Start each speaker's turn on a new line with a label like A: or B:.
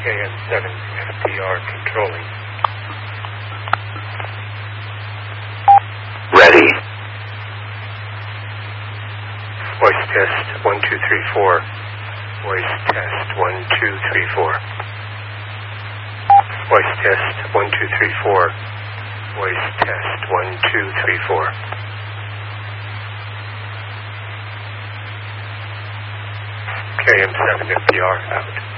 A: KM7 FDR controlling.
B: Ready.
A: Voice test 1 2 3 4. Voice test 1 2 3 4. Voice test 1 2 3 4. Voice test 1 2 3 4. KM7 FDR out.